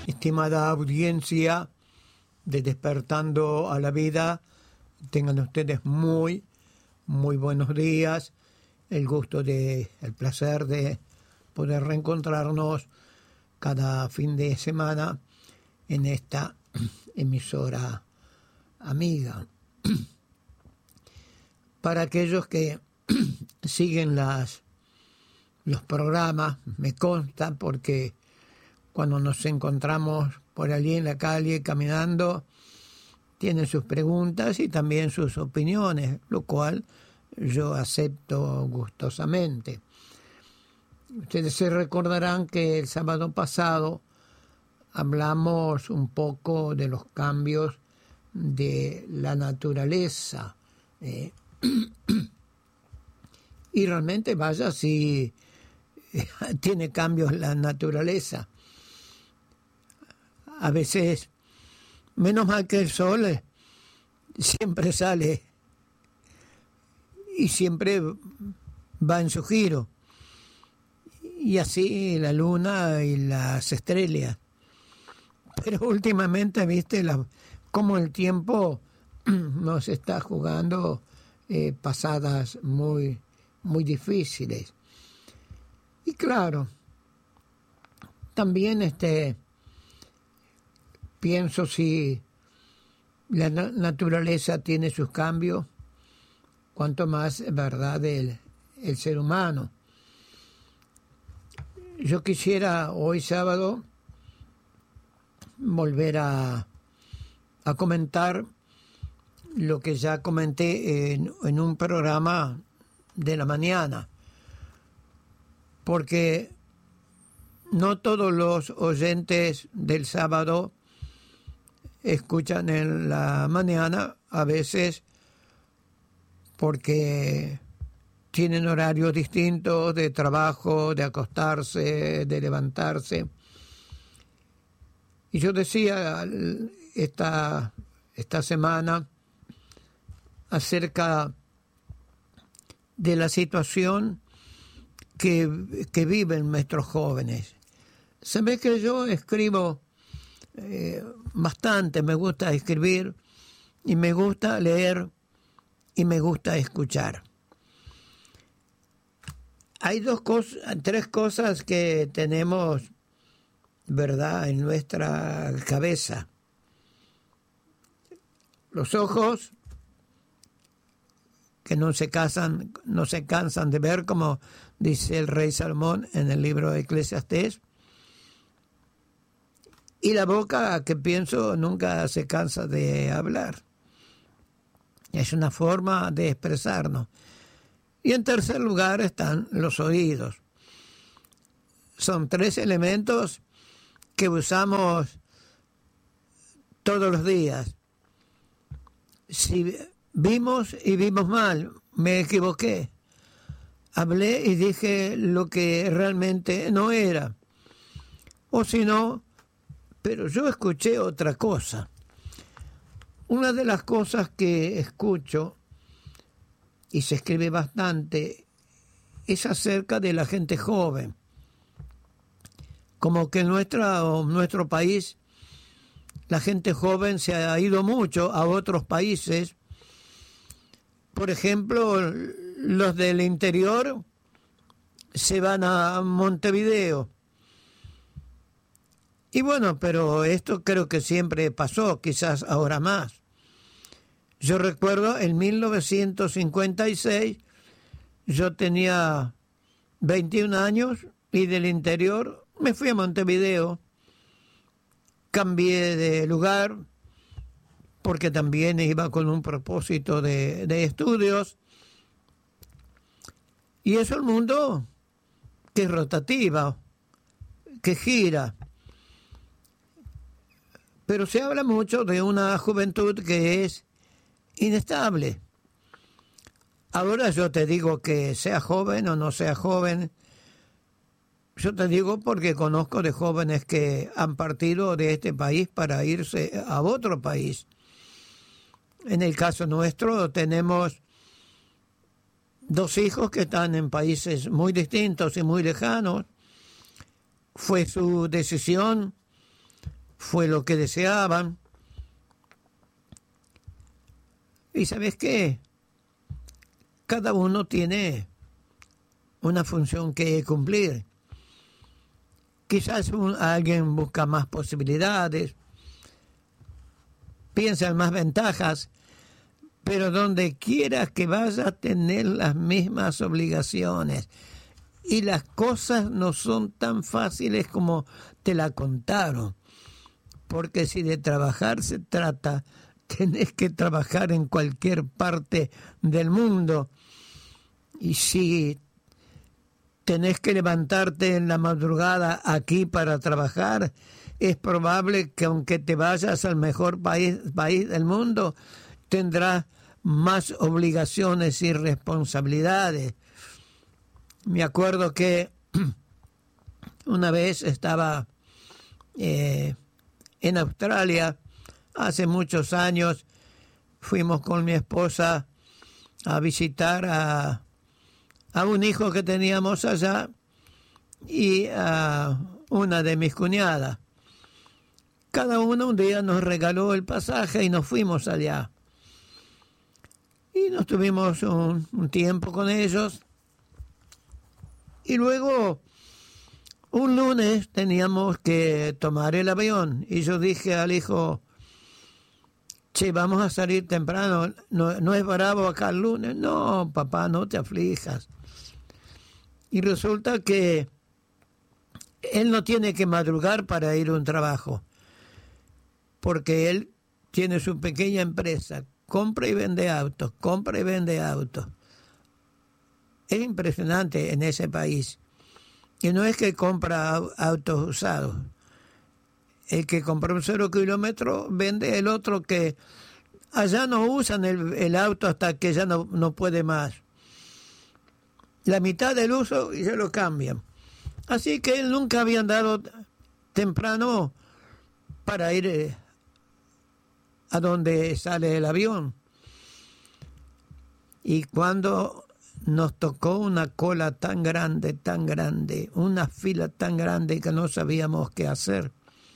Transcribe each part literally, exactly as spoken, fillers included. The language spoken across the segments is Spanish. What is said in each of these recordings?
Estimada audiencia de Despertando a la Vida, tengan ustedes muy, muy buenos días. El gusto de, el placer de poder reencontrarnos cada fin de semana en esta emisora amiga. Para aquellos que siguen las, los programas, me consta porque cuando nos encontramos por allí en la calle caminando, tienen sus preguntas y también sus opiniones, lo cual yo acepto gustosamente. Ustedes se recordarán que el sábado pasado hablamos un poco de los cambios de la naturaleza. Eh, y realmente, vaya, si tiene cambios la naturaleza. A veces, menos mal que el sol siempre sale y siempre va en su giro. Y así la luna y las estrellas. Pero últimamente, viste, la, cómo el tiempo nos está jugando eh, pasadas muy, muy difíciles. Y claro, también este... pienso si la naturaleza tiene sus cambios, cuanto más verdad el, el ser humano. Yo quisiera hoy sábado volver a, a comentar lo que ya comenté en, en un programa de la mañana, porque no todos los oyentes del sábado escuchan en la mañana, a veces porque tienen horarios distintos de trabajo, de acostarse, de levantarse. Y yo decía esta, esta semana acerca de la situación que, que viven nuestros jóvenes. ¿Sabés que yo escribo Eh, bastante? Me gusta escribir y me gusta leer y me gusta escuchar. Hay dos cosas, tres cosas que tenemos, ¿verdad?, en nuestra cabeza. Los ojos, que no se cansan, no se cansan de ver, como dice el rey Salomón en el libro de Eclesiastés. Y la boca, que pienso nunca se cansa de hablar. Es una forma de expresarnos. Y en tercer lugar están los oídos. Son tres elementos que usamos todos los días. Si vimos y vimos mal, me equivoqué. Hablé y dije lo que realmente no era. O si no, pero yo escuché otra cosa. Una de las cosas que escucho, y se escribe bastante, es acerca de la gente joven. Como que en nuestra, nuestro país, la gente joven se ha ido mucho a otros países. Por ejemplo, los del interior se van a Montevideo. Y bueno, pero esto creo que siempre pasó, quizás ahora más. Yo recuerdo en mil novecientos cincuenta y seis, yo tenía veintiún años y del interior me fui a Montevideo. Cambié de lugar porque también iba con un propósito de, de estudios. Y es un mundo que es rotativa, que gira. Pero se habla mucho de una juventud que es inestable. Ahora yo te digo que sea joven o no sea joven, yo te digo porque conozco de jóvenes que han partido de este país para irse a otro país. En el caso nuestro tenemos dos hijos que están en países muy distintos y muy lejanos. Fue su decisión fue lo que deseaban. ¿Y sabes qué? Cada uno tiene una función que cumplir. Quizás un, alguien busca más posibilidades, piensa en más ventajas, pero donde quiera que vaya a tener las mismas obligaciones. Y las cosas no son tan fáciles como te la contaron. Porque si de trabajar se trata, tenés que trabajar en cualquier parte del mundo. Y si tenés que levantarte en la madrugada aquí para trabajar, es probable que aunque te vayas al mejor país, país del mundo, tendrás más obligaciones y responsabilidades. Me acuerdo que una vez estaba eh, en Australia, hace muchos años, fuimos con mi esposa a visitar a, a un hijo que teníamos allá y a una de mis cuñadas. Cada uno un día nos regaló el pasaje y nos fuimos allá. Y nos tuvimos un, un tiempo con ellos. Y luego, un lunes teníamos que tomar el avión. Y yo dije al hijo, che, vamos a salir temprano. ¿No, no es bravo acá el lunes? No, papá, no te aflijas. Y resulta que él no tiene que madrugar para ir a un trabajo. Porque él tiene su pequeña empresa. Compra y vende autos, compra y vende autos. Es impresionante en ese país. Y no es que compra autos usados. El que compra un cero kilómetro vende el otro que allá no usan el, el auto hasta que ya no, no puede más. La mitad del uso y se lo cambian. Así que él nunca había andado temprano para ir eh, a donde sale el avión. Y cuando nos tocó una cola tan grande, tan grande, una fila tan grande que no sabíamos qué hacer.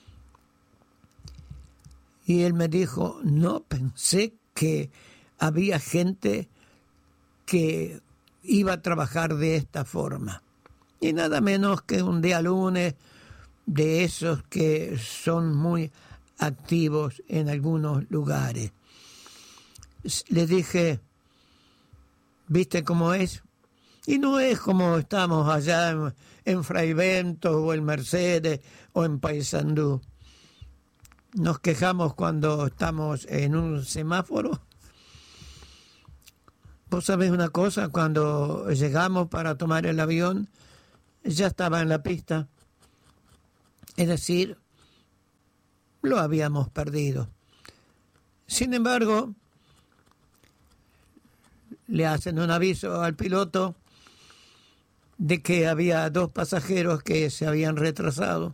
Y él me dijo, no pensé que había gente que iba a trabajar de esta forma. Y nada menos que un día lunes de esos que son muy activos en algunos lugares. Le dije, ¿viste cómo es? Y no es como estamos allá en, en Fraiventos o en Mercedes o en Paysandú. Nos quejamos cuando estamos en un semáforo. Vos sabés una cosa, cuando llegamos para tomar el avión, ya estaba en la pista. Es decir, lo habíamos perdido. Sin embargo, le hacen un aviso al piloto de que había dos pasajeros que se habían retrasado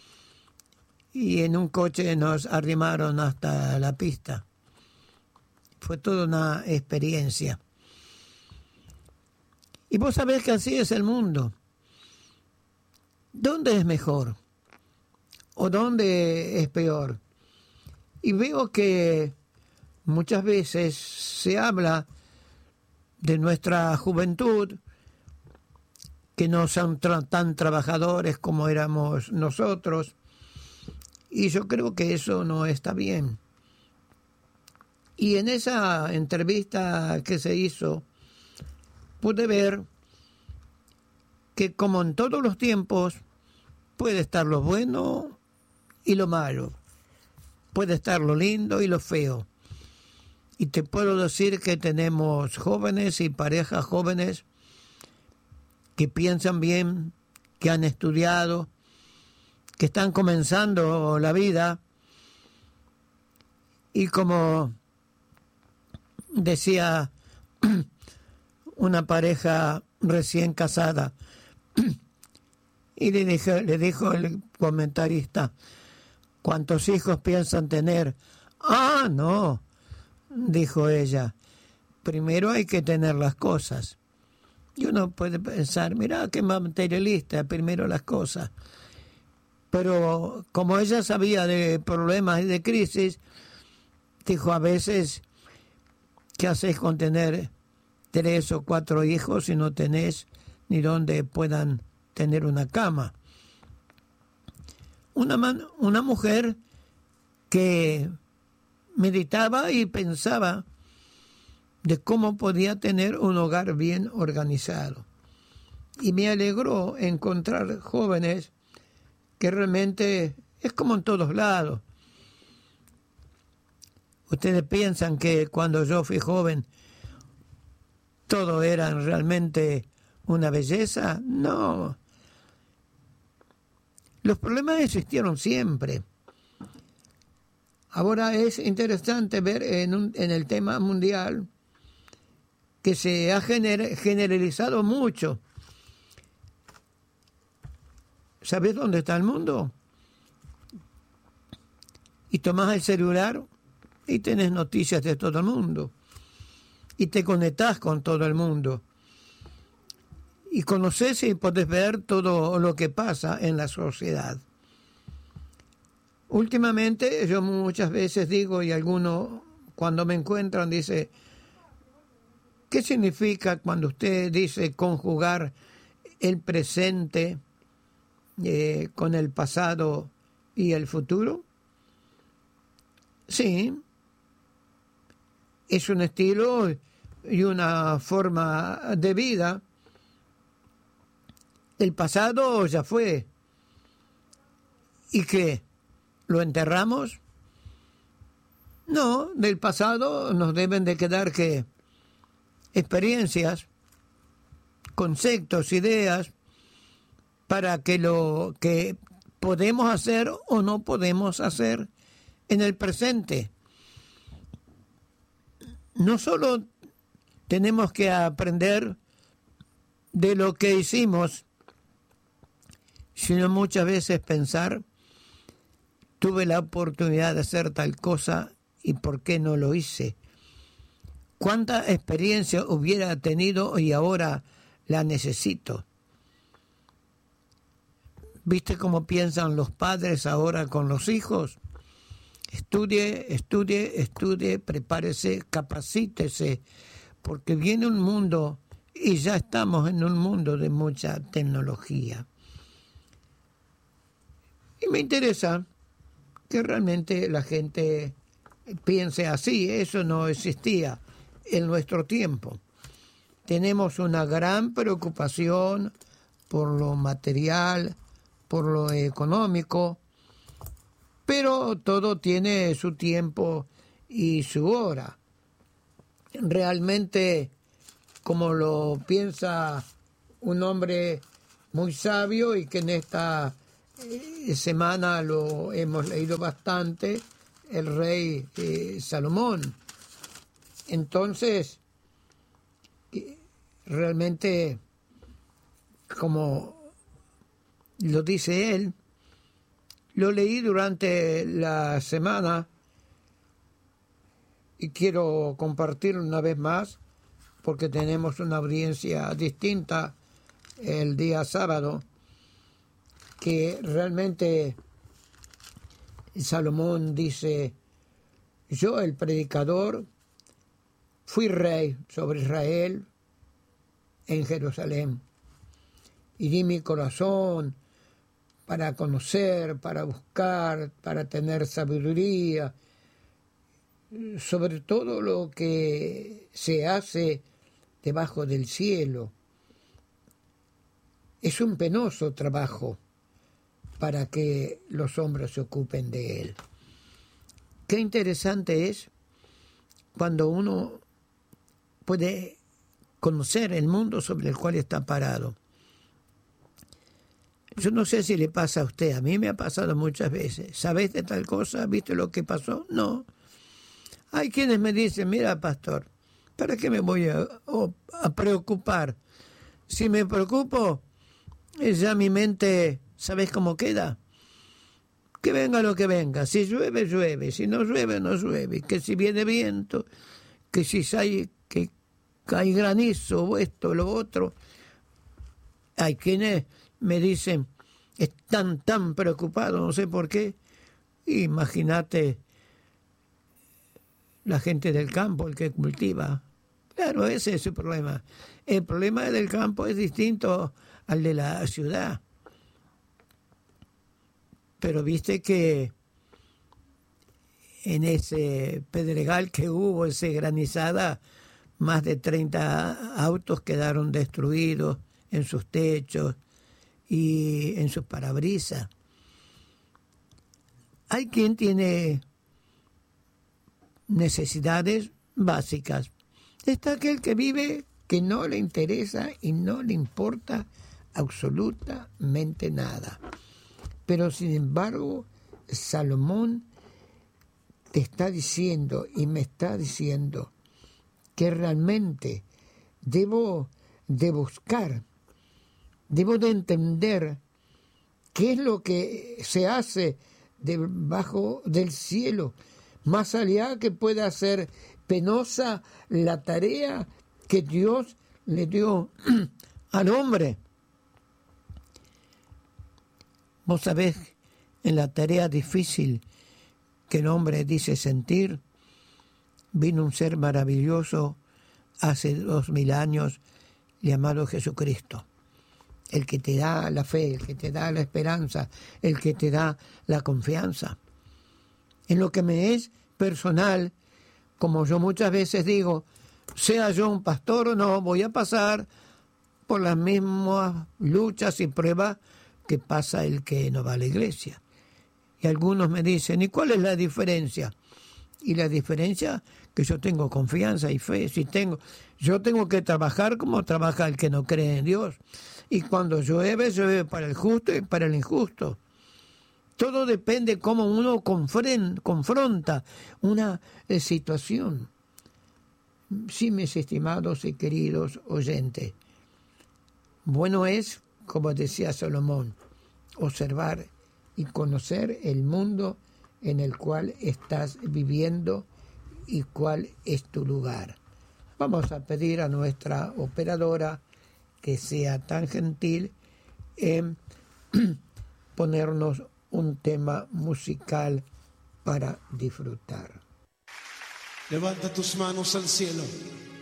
y en un coche nos arrimaron hasta la pista. Fue toda una experiencia. Y vos sabés que así es el mundo. ¿Dónde es mejor? ¿O dónde es peor? Y veo que muchas veces se habla de nuestra juventud, que no son tra- tan trabajadores como éramos nosotros, y yo creo que eso no está bien. Y en esa entrevista que se hizo, pude ver que como en todos los tiempos, puede estar lo bueno y lo malo, puede estar lo lindo y lo feo. Y te puedo decir que tenemos jóvenes y parejas jóvenes que piensan bien, que han estudiado, que están comenzando la vida. Y como decía una pareja recién casada, y le, dije, le dijo el comentarista, ¿cuántos hijos piensan tener? Ah, no, dijo ella, primero hay que tener las cosas. Y uno puede pensar, mira qué materialista, primero las cosas. Pero como ella sabía de problemas y de crisis, dijo, a veces, ¿qué haces con tener tres o cuatro hijos si no tenés ni donde puedan tener una cama? Una, man, una mujer que meditaba y pensaba de cómo podía tener un hogar bien organizado. Y me alegró encontrar jóvenes que realmente es como en todos lados. Ustedes piensan que cuando yo fui joven todo era realmente una belleza. No. Los problemas existieron siempre. Ahora es interesante ver en, un, en el tema mundial que se ha gener, generalizado mucho. ¿Sabes dónde está el mundo? Y tomás el celular y tenés noticias de todo el mundo. Y te conectás con todo el mundo. Y conocés y podés ver todo lo que pasa en la sociedad. Últimamente yo muchas veces digo, y algunos cuando me encuentran dice, ¿qué significa cuando usted dice conjugar el presente eh, con el pasado y el futuro? Sí, es un estilo y una forma de vida. El pasado ya fue. ¿Y qué? ¿Lo enterramos? No, del pasado nos deben de quedar que experiencias, conceptos, ideas, para que lo que podemos hacer o no podemos hacer en el presente. No solo tenemos que aprender de lo que hicimos, sino muchas veces pensar, tuve la oportunidad de hacer tal cosa y por qué no lo hice. ¿Cuánta experiencia hubiera tenido y ahora la necesito? ¿Viste cómo piensan los padres ahora con los hijos? Estudie, estudie, estudie, prepárese, capacítese, porque viene un mundo y ya estamos en un mundo de mucha tecnología. Y me interesa que realmente la gente piense así. Eso no existía en nuestro tiempo. Tenemos una gran preocupación por lo material, por lo económico, pero todo tiene su tiempo y su hora. Realmente, como lo piensa un hombre muy sabio y que en esta semana lo hemos leído bastante, el rey eh, Salomón. Entonces, realmente, como lo dice él, lo leí durante la semana y quiero compartirlo una vez más porque tenemos una audiencia distinta el día sábado, que realmente Salomón dice, yo el predicador fui rey sobre Israel en Jerusalén y di mi corazón para conocer, para buscar, para tener sabiduría sobre todo lo que se hace debajo del cielo. Es un penoso trabajo para que los hombres se ocupen de él. Qué interesante es cuando uno puede conocer el mundo sobre el cual está parado. Yo no sé si le pasa a usted, a mí me ha pasado muchas veces. ¿Sabés de tal cosa? ¿Viste lo que pasó? No. Hay quienes me dicen, mira, pastor, ¿para qué me voy a, a preocupar? Si me preocupo, ya mi mente, ¿sabés cómo queda? Que venga lo que venga. Si llueve, llueve. Si no llueve, no llueve. Que si viene viento, que si hay, que hay granizo, o esto, lo otro. Hay quienes me dicen, están tan preocupados, no sé por qué. Imagínate la gente del campo, el que cultiva. Claro, ese es su problema. El problema del campo es distinto al de la ciudad. Pero viste que en ese pedregal que hubo, esa granizada, más de treinta autos quedaron destruidos en sus techos y en sus parabrisas. Hay quien tiene necesidades básicas. Está aquel que vive que no le interesa y no le importa absolutamente nada. Pero sin embargo, Salomón te está diciendo y me está diciendo que realmente debo de buscar, debo de entender qué es lo que se hace debajo del cielo, más allá que pueda ser penosa la tarea que Dios le dio al hombre. Vos sabés, en la tarea difícil que el hombre dice sentir, vino un ser maravilloso hace dos mil años llamado Jesucristo, el que te da la fe, el que te da la esperanza, el que te da la confianza. En lo que me es personal, como yo muchas veces digo, sea yo un pastor o no, voy a pasar por las mismas luchas y pruebas que pasa el que no va a la iglesia. Y algunos me dicen, ¿y cuál es la diferencia? Y la diferencia que yo tengo confianza y fe. Si tengo, yo tengo que trabajar como trabaja el que no cree en Dios. Y cuando llueve, llueve para el justo y para el injusto. Todo depende cómo uno confren, confronta una eh, situación. Sí, mis estimados y queridos oyentes, bueno es, como decía Salomón, observar y conocer el mundo en el cual estás viviendo y cuál es tu lugar. Vamos a pedir a nuestra operadora que sea tan gentil en ponernos un tema musical para disfrutar. Levanta tus manos al cielo.